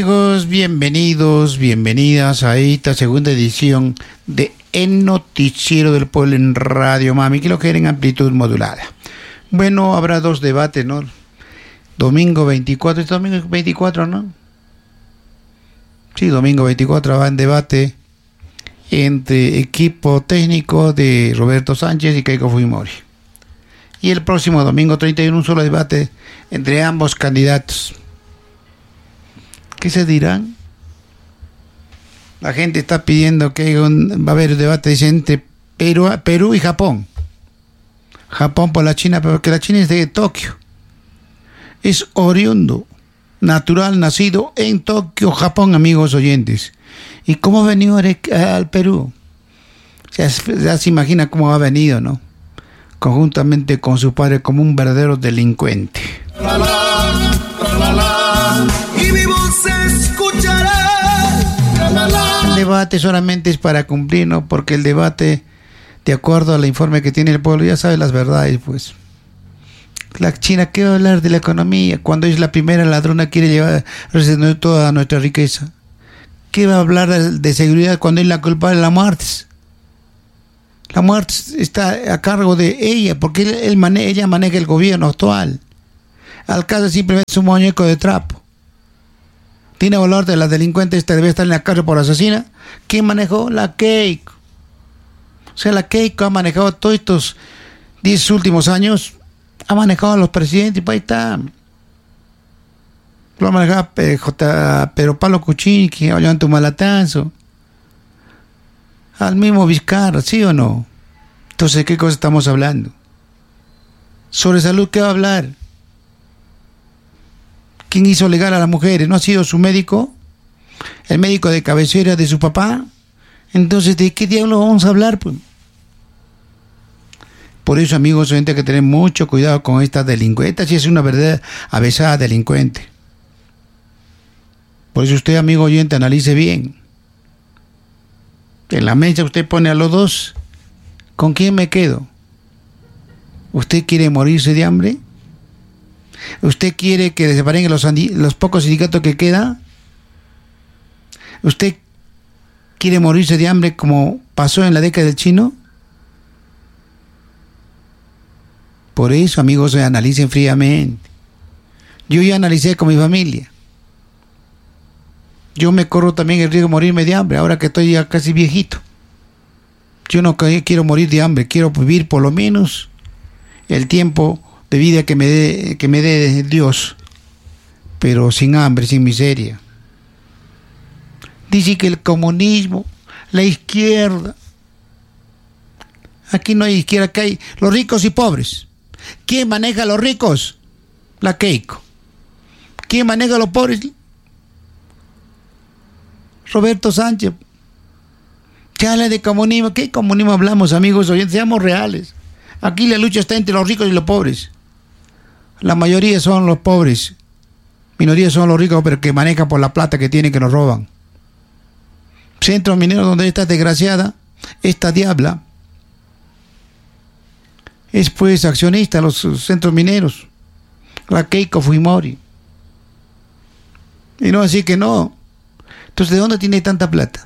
Amigos, bienvenidos, bienvenidas a esta segunda edición de El Noticiero del Pueblo en Radio Mami, que lo quieren en amplitud modulada. Bueno, habrá dos debates, ¿no? Domingo 24, ¿es domingo 24, no? Sí, domingo 24 va en debate entre equipo técnico de Roberto Sánchez y Keiko Fujimori. Y el próximo domingo 31 un solo debate entre ambos candidatos. ¿Qué se dirán? La gente está pidiendo que va a haber debate entre Perú y Japón. Japón por la China, porque la China es de Tokio. Es oriundo, natural, nacido en Tokio, Japón, amigos oyentes. ¿Y cómo ha venido al Perú? Ya se imagina cómo ha venido, ¿no? Conjuntamente con su padre como un verdadero delincuente. Y mi voz se escuchará. El debate solamente es para cumplir, ¿no? Porque el debate, de acuerdo al informe que tiene el pueblo, ya sabe las verdades, pues. La China, ¿qué va a hablar de la economía? Cuando es la primera ladrona, quiere llevar toda nuestra riqueza. ¿Qué va a hablar de seguridad cuando es la culpable de la muerte? La muerte está a cargo de ella, porque ella maneja el gobierno actual. Alcalde simplemente es un muñeco de trapo. Tiene valor de la delincuente, debe estar en la cárcel por asesina. ¿Quién manejó? La Keiko. O sea, la Keiko ha manejado todos estos 10 últimos años, ha manejado a los presidentes, y pues ahí está. Lo ha manejado Pedro Pablo Kuczynski, Ollanta Humala, al mismo Vizcarra, ¿sí o no? Entonces, ¿de qué cosa estamos hablando? Sobre salud, ¿qué va a hablar? ¿Quién hizo legal a las mujeres? ¿No ha sido su médico? ¿El médico de cabecera de su papá? Entonces, ¿de qué diablo vamos a hablar? Pues? Por eso, amigos, hay que tener mucho cuidado con esta delincuente. Si es una verdadera avesada delincuente. Por eso usted, amigo oyente, analice bien. En la mesa usted pone a los dos. ¿Con quién me quedo? ¿Usted quiere morirse de hambre? ¿Usted quiere que separen los pocos sindicatos que quedan? ¿Usted quiere morirse de hambre como pasó en la década del chino? Por eso, amigos, analicen fríamente. Yo ya analicé con mi familia. Yo me corro también el riesgo de morirme de hambre, ahora que estoy ya casi viejito. Yo no quiero morir de hambre, quiero vivir por lo menos el tiempo de vida que me dé Dios, pero sin hambre, sin miseria. Dice que el comunismo, la izquierda, aquí no hay izquierda, acá hay los ricos y pobres. ¿Quién maneja a los ricos? La Keiko. ¿Quién maneja a los pobres? Roberto Sánchez. ¿Qué habla de comunismo? ¿Qué comunismo hablamos, amigos oyentes? Seamos reales. Aquí la lucha está entre los ricos y los pobres. La mayoría son los pobres. Minoría son los ricos, pero que manejan por la plata que tienen, que nos roban. Centros mineros donde está desgraciada, esta diabla, es pues accionista de los centros mineros. La Keiko Fujimori. Y no, así que no. Entonces, ¿de dónde tiene tanta plata?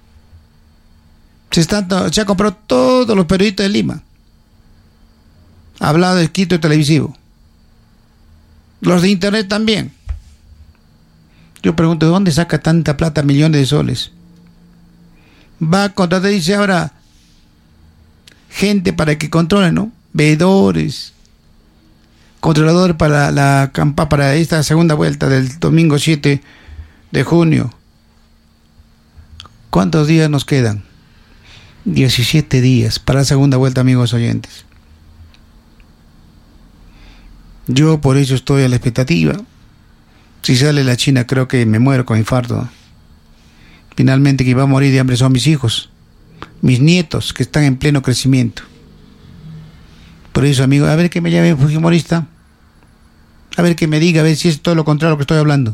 Se ha comprado todos los periodistas de Lima. Hablado, escrito y televisivo. Los de internet también. Yo pregunto, ¿de dónde saca tanta plata, millones de soles? Va a contratar, dice ahora, gente para que controle, ¿no? Veedores, controladores para esta segunda vuelta del domingo 7 de junio. ¿Cuántos días nos quedan? 17 días para la segunda vuelta, amigos oyentes. Yo por eso estoy a la expectativa. Si sale la China, creo que me muero con infarto. Finalmente, que va a morir de hambre son mis hijos, mis nietos, que están en pleno crecimiento. Por eso, amigo, a ver que me llame fujimorista, a ver que me diga, a ver si es todo lo contrario a lo que estoy hablando.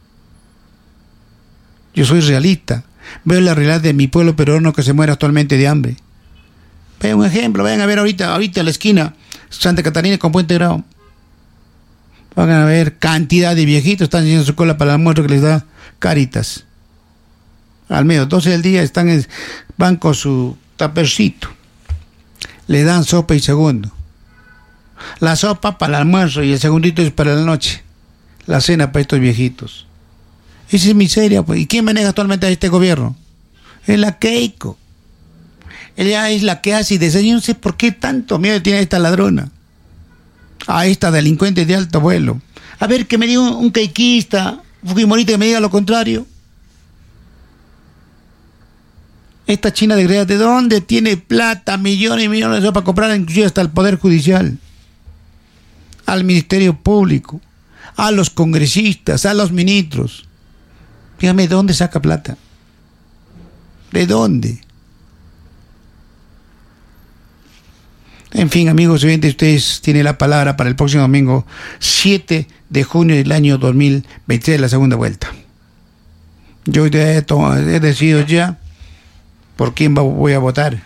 Yo soy realista. Veo la realidad de mi pueblo peruano que se muere actualmente de hambre. Vean un ejemplo, vayan a ver ahorita a la esquina, Santa Catarina con Puente Grau. Van a ver cantidad de viejitos, están haciendo su cola para el almuerzo que les da Cáritas. Al menos 12 del día van con su tapercito. Le dan sopa y segundo. La sopa para el almuerzo y el segundito es para la noche. La cena para estos viejitos. Esa es miseria, pues. ¿Y quién maneja actualmente a este gobierno? Es la Keiko. Ella es la que hace y desde yo no sé por qué tanto miedo tiene a esta ladrona, a esta delincuente de alto vuelo. A ver, que me diga un keikista, fujimorista, que me diga lo contrario. Esta china desgraciada, ¿de dónde tiene plata, millones y millones de euros para comprar inclusive hasta el Poder Judicial, al Ministerio Público, a los congresistas, a los ministros? Dígame, ¿de dónde saca plata? ¿De dónde? En fin, amigos oyentes, ustedes tienen la palabra para el próximo domingo 7 de junio del año 2023, la segunda vuelta. Yo he decidido ya por quién voy a votar.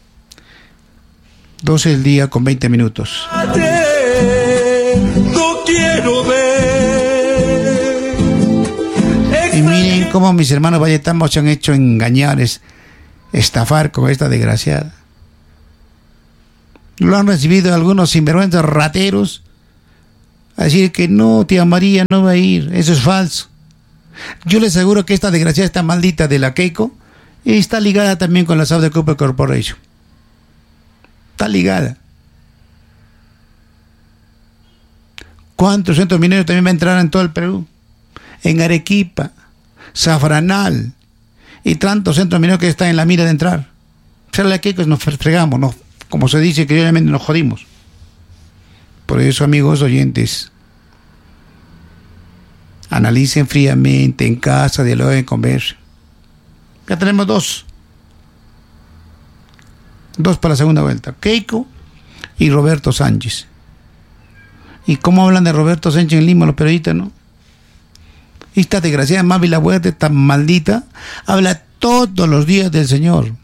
12 del día con 20 minutos. No quiero ver. Y miren cómo mis hermanos valletamos se han hecho engañar, estafar con esta desgraciada. Lo han recibido algunos sinvergüenzas rateros a decir que no, tía María no va a ir, eso es falso. Yo les aseguro que esta desgraciada, esta maldita de la Keiko, está ligada también con la Saudi Cooper Corporation. Está ligada. ¿Cuántos centros mineros también va a entrar en todo el Perú? En Arequipa, Zafranal y tantos centros mineros que están en la mira de entrar. O sea, la Keiko nos fregamos, como se dice, que obviamente nos jodimos. Por eso, amigos oyentes, analicen fríamente en casa, dialoguen, conversen. Ya tenemos dos para la segunda vuelta, Keiko y Roberto Sánchez. ¿Y cómo hablan de Roberto Sánchez en Lima los periodistas, no? Esta desgraciada Mavi La Huerta, tan maldita, habla todos los días del Señor.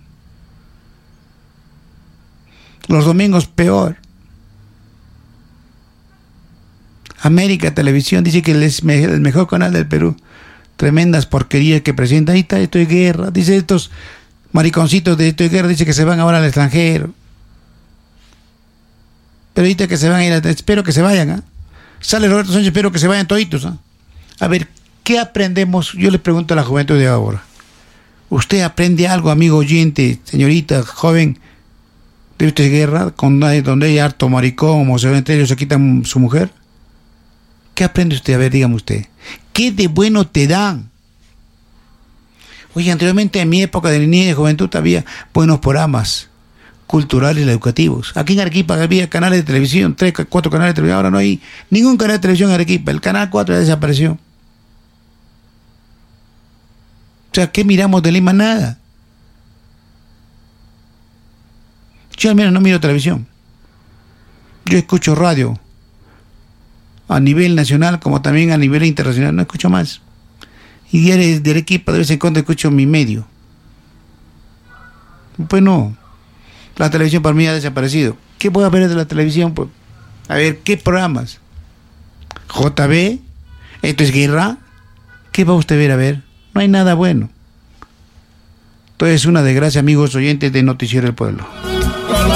Los domingos peor. América Televisión dice que es el mejor canal del Perú. Tremendas porquerías que presenta. Ahí está, esto es guerra. Dice estos mariconcitos de esto es guerra, dice que se van ahora al extranjero. Pero ahorita que se van a ir, espero que se vayan. ¿Eh? Sale Roberto Sánchez, espero que se vayan toditos. ¿Eh? A ver, ¿qué aprendemos? Yo le pregunto a la juventud de ahora. ¿Usted aprende algo, amigo oyente, señorita, joven? ¿De esto es guerra? Donde hay harto maricón, o entre ellos se quitan su mujer. ¿Qué aprende usted? A ver, dígame usted. ¿Qué de bueno te dan? Oye, anteriormente en mi época de niñez y de juventud había buenos programas culturales y educativos. Aquí en Arequipa había canales de televisión, 3, 4 canales de televisión. Ahora no hay ningún canal de televisión en Arequipa. El canal 4 ya desapareció. O sea, ¿qué miramos de Lima? Nada. Yo al menos no miro televisión. Yo escucho radio. A nivel nacional como también a nivel internacional. No escucho más. Y diarios de Arequipa de vez en cuando escucho mi medio. Pues no. La televisión para mí ha desaparecido. ¿Qué voy a ver de la televisión? Pues, a ver, ¿qué programas? JB, esto es guerra. ¿Qué va usted a ver? A ver, no hay nada bueno. Entonces, una desgracia, amigos oyentes de Noticiero del Pueblo.